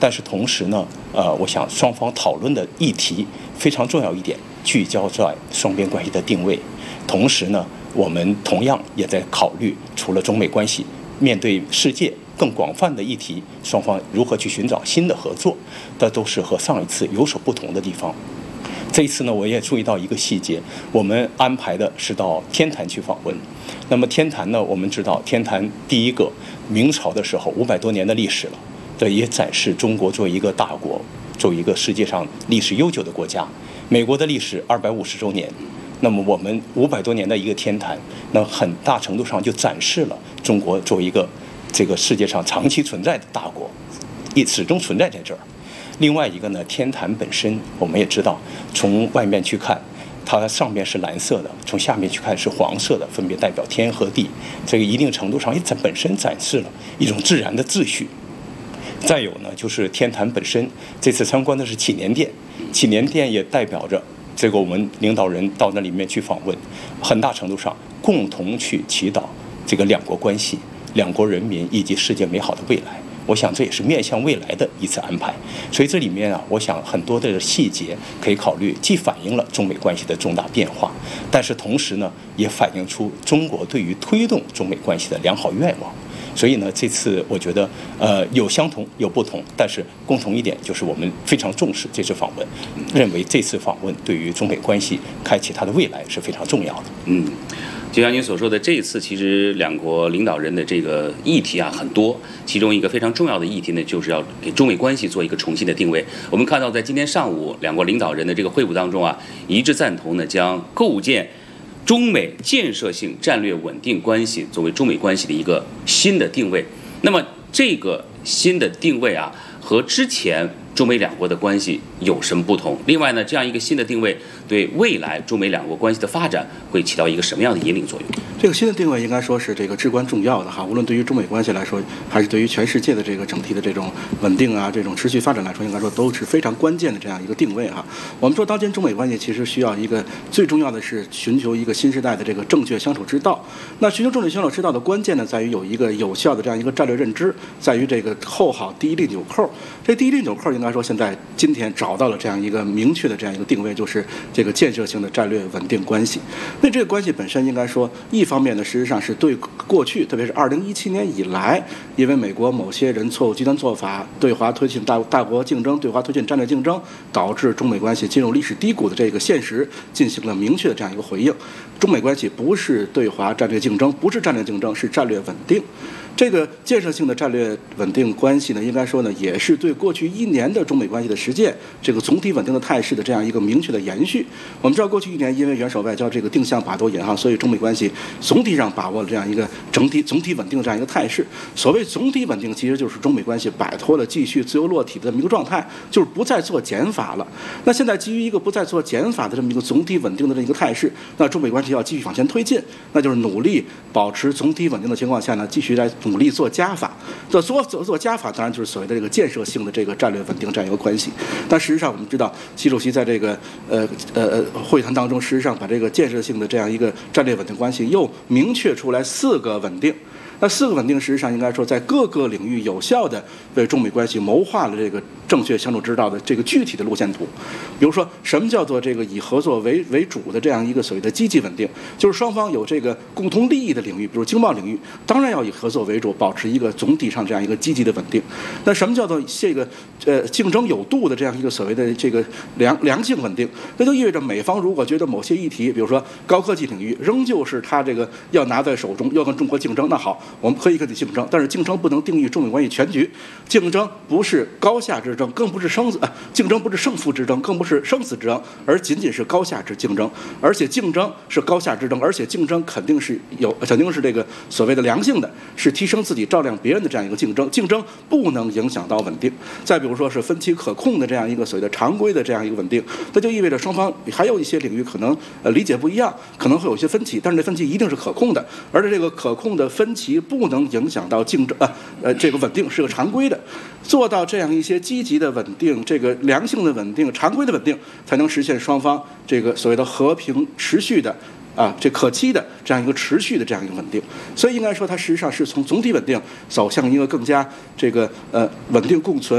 但是同时呢，我想双方讨论的议题非常重要一点，聚焦在双边关系的定位。同时呢，我们同样也在考虑，除了中美关系，面对世界更广泛的议题，双方如何去寻找新的合作，这都是和上一次有所不同的地方。这一次呢，我也注意到一个细节，我们安排的是到天坛去访问。那么天坛呢，我们知道天坛第一个明朝的时候500多年的历史了，这也展示中国作为一个大国，作为一个世界上历史悠久的国家。美国的历史250周年，那么我们500多年的一个天坛，那很大程度上就展示了中国作为一个这个世界上长期存在的大国，始终存在在这儿。另外一个呢，天坛本身我们也知道，从外面去看，它上面是蓝色的，从下面去看是黄色的，分别代表天和地。这个一定程度上也本身展示了一种自然的秩序。再有呢，就是天坛本身，这次参观的是祈年殿，祈年殿也代表着这个我们领导人到那里面去访问，很大程度上共同去祈祷这个两国关系、两国人民以及世界美好的未来。我想这也是面向未来的一次安排，所以这里面啊，我想很多的细节可以考虑，既反映了中美关系的重大变化，但是同时呢，也反映出中国对于推动中美关系的良好愿望。所以呢，这次我觉得有相同有不同，但是共同一点就是我们非常重视这次访问，认为这次访问对于中美关系开启它的未来是非常重要的。 就像您所说的，这一次其实两国领导人的这个议题啊很多，其中一个非常重要的议题呢，就是要给中美关系做一个重新的定位。我们看到在今天上午两国领导人的这个会晤当中啊，一致赞同呢将构建中美建设性战略稳定关系作为中美关系的一个新的定位。那么这个新的定位啊，和之前中美两国的关系有什么不同？另外呢，这样一个新的定位对未来中美两国关系的发展会起到一个什么样的引领作用？ 这个新的定位应该说是这个至关重要的哈，无论对于中美关系来说，还是对于全世界的这个整体的这种稳定啊、这种持续发展来说，应该说都是非常关键的这样一个定位哈。我们说当今中美关系其实需要一个最重要的是寻求一个新时代的这个正确相处之道。那寻求正确相处之道的关键呢，在于有一个有效的这样一个战略认知，在于这个扣好第一粒纽扣。这第一粒纽扣应该说现在今天找到了这样一个明确的这样一个定位，就是这个建设性的战略稳定关系。那这个关系本身应该说，一方面呢，实际上是对过去，特别是2017年以来，因为美国某些人错误极端做法，对华推进大国竞争，对华推进战略竞争，导致中美关系进入历史低谷的这个现实，进行了明确的这样一个回应。中美关系不是对华战略竞争，不是战略竞争，是战略稳定。这个建设性的战略稳定关系呢，应该说呢，也是对过去1年的中美关系的实践，这个总体稳定的态势的这样一个明确的延续。我们知道，过去1年因为元首外交这个定向把舵引航，所以中美关系总体上把握了这样一个总体稳定的这样一个态势。所谓总体稳定，其实就是中美关系摆脱了继续自由落体的这么一个状态，就是不再做减法了。那现在基于一个不再做减法的这么一个总体稳定的这么一个态势，那中美关系要继续往前推进，那就是努力保持总体稳定的情况下呢，继续来努力做加法。做加法，当然就是所谓的这个建设性的这个战略稳定这样一个关系。但事实上，我们知道，习主席在这个会谈当中，实际上把这个建设性的这样一个战略稳定关系又明确出来4个稳定。那4个稳定，实际上应该说在各个领域有效的为中美关系谋划了这个正确相处之道的这个具体的路线图。比如说，什么叫做这个以合作为主的这样一个所谓的积极稳定，就是双方有这个共同利益的领域，比如经贸领域，当然要以合作为主，保持一个总体上这样一个积极的稳定。那什么叫做这个竞争有度的这样一个所谓的这个良性稳定？那就意味着美方如果觉得某些议题，比如说高科技领域，仍旧是他这个要拿在手中，要跟中国竞争，那好，我们可以跟你竞争，但是竞争不能定义中美关系全局。竞争不是高下之争，更不是竞争不是胜负之争，更不是生死之争，而仅仅是高下之竞争。而且竞争是高下之争，而且竞争肯定是这个所谓的良性的，是提升自己照亮别人的这样一个竞争。竞争不能影响到稳定。再比如说是分歧可控的这样一个所谓的常规的这样一个稳定，那就意味着双方还有一些领域可能理解不一样，可能会有一些分歧，但是这分歧一定是可控的，而且这个可控的分歧不能影响到竞争这个稳定是个常规的。做到这样一些积极的稳定，这个良性的稳定，常规的稳定，才能实现双方这个所谓的和平持续的这可期的这样一个持续的这样一个稳定。所以应该说，它实际上是从总体稳定走向一个更加这个稳定共存。